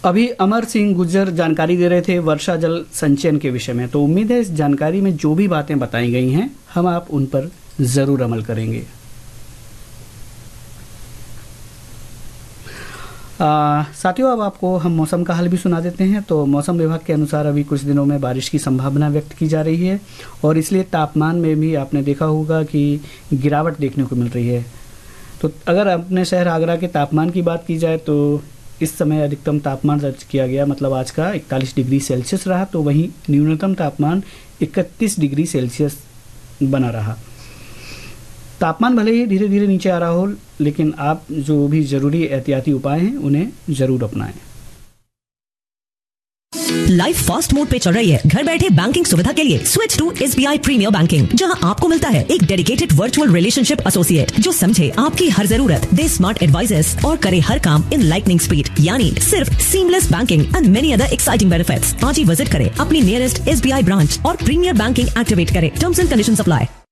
अभी अमर सिंह गुर्जर जानकारी दे रहे थे वर्षा जल संचयन के विषय में। तो उम्मीद है इस जानकारी में जो भी बातें बताई गई हैं हम आप उन पर ज़रूर अमल करेंगे। साथियों, अब आपको हम मौसम का हाल भी सुना देते हैं। तो मौसम विभाग के अनुसार अभी कुछ दिनों में बारिश की संभावना व्यक्त की जा रही है और इसलिए तापमान में भी आपने देखा होगा कि गिरावट देखने को मिल रही है। तो अगर अपने शहर आगरा के तापमान की बात की जाए तो इस समय अधिकतम तापमान दर्ज किया गया, मतलब आज का 41 डिग्री सेल्सियस रहा। तो वहीं न्यूनतम तापमान 31 डिग्री सेल्सियस बना रहा। तापमान भले ही धीरे धीरे नीचे आ रहा हो, लेकिन आप जो भी जरूरी एहतियाती उपाय हैं उन्हें जरूर अपनाएं। लाइफ फास्ट मोड पे चल रही है। घर बैठे बैंकिंग सुविधा के लिए switch to SBI premiere banking, जहां आपको मिलता है एक डेडिकेटेड वर्चुअल रिलेशनशिप एसोसिएट जो समझे आपकी हर जरूरत, दे स्मार्ट एडवाइजेस और करे हर काम इन लाइटनिंग स्पीड, यानी सिर्फ seamless banking and many other exciting benefits. आज ही विजिट करें अपनी नियरेस्ट SBI ब्रांच और प्रीमियर बैंकिंग एक्टिवेट करें। Terms and conditions apply.